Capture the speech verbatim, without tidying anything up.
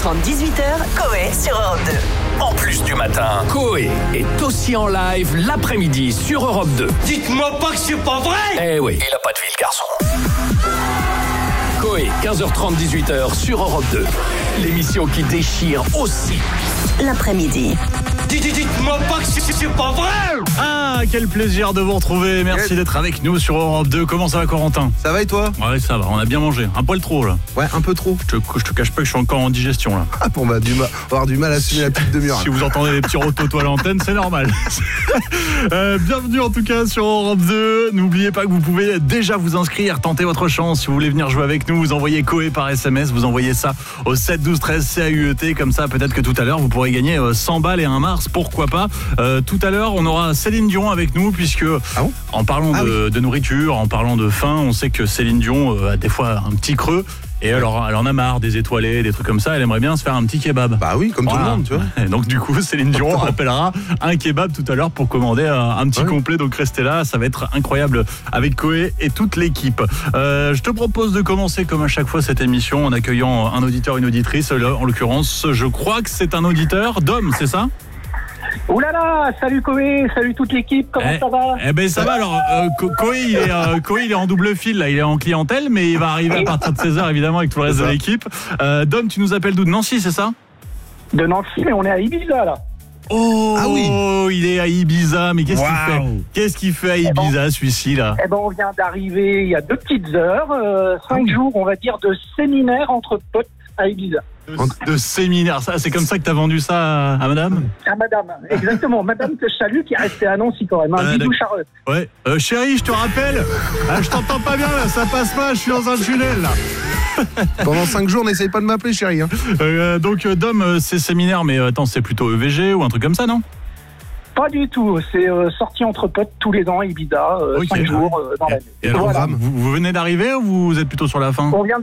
trente, dix-huit heures, Coé sur Europe deux. En plus du matin, Coé est aussi en live l'après-midi sur Europe deux. Dites-moi pas que c'est pas vrai! Eh oui, il a pas de vie le garçon. Coé, quinze heures trente, dix-huit heures sur Europe deux. L'émission qui déchire aussi l'après-midi. Dites-moi pas que c'est, c'est pas vrai! Ah, quel plaisir de vous retrouver. Merci yes. d'être avec nous sur Europe deux. Comment ça va, Corentin? Ça va et toi? Ouais, ça va. On a bien mangé. Un poil trop, là. Ouais, un peu trop. Je te, je te cache pas que je suis encore en digestion, là. Ah, bon, bah, du mal, on va avoir du mal à suivre la petite demi-heure. Si vous entendez des petits rototos à l'antenne, c'est normal. euh, bienvenue en tout cas sur Europe deux. N'oubliez pas que vous pouvez déjà vous inscrire, tenter votre chance. Si vous voulez venir jouer avec nous, vous envoyez Coé par S M S. Vous envoyez ça au sept douze treize C A U E T. Comme ça, peut-être que tout à l'heure, vous pourrez gagner cent balles et un Mars. Pourquoi pas? Euh, tout à l'heure, on aura Céline Dion avec nous, puisque ah bon en parlant ah de, oui. de nourriture, en parlant de faim, on sait que Céline Dion euh, a des fois un petit creux. Et alors, elle en a marre des étoilés, des trucs comme ça. Elle aimerait bien se faire un petit kebab. Bah oui, comme voilà. Tout le monde, tu vois. Et donc du coup, Céline Dion appellera un kebab tout à l'heure pour commander un, un petit ouais. complet. Donc restez là, ça va être incroyable avec Coé et toute l'équipe. Euh, je te propose de commencer comme à chaque fois cette émission en accueillant un auditeur, une auditrice. Là, en l'occurrence, je crois que c'est un auditeur. Dom, c'est ça? Ouh là là, salut Coé, salut toute l'équipe, comment eh, ça va? Eh ben ça va alors, euh, Coé il est, euh, Coé il est en double fil là, il est en clientèle, mais il va arriver à partir de seize heures évidemment avec tout le reste de l'équipe. Euh, Dom, tu nous appelles d'où? De Nancy, c'est ça? De Nancy, mais on est à Ibiza là. Oh, ah oui. Il est à Ibiza, mais qu'est-ce wow. qu'il fait? Qu'est-ce qu'il fait à Ibiza, eh ben, celui-ci là? Eh ben on vient d'arriver il y a deux petites heures, euh, cinq oh. jours on va dire de séminaire entre potes à Ibiza. De, de séminaire, ça, c'est comme ça que t'as vendu ça à, à madame? À madame, exactement. Madame que je salue qui est restée à Nancy quand même. Un euh, bisou Charles. Ouais. Euh, chérie, je te rappelle, ah, je t'entends pas bien là, ça passe pas, je suis dans un tunnel là. Pendant cinq jours, n'essaye pas de m'appeler, chérie. Hein. Euh, donc, Dom, c'est séminaire, mais attends, c'est plutôt E V G ou un truc comme ça, non? Pas du tout, c'est euh, sorti entre potes tous les ans à Ibiza, euh, okay. cinq jours euh, dans l'année. Et alors, voilà. vous, vous venez d'arriver ou vous êtes plutôt sur la fin? On vient,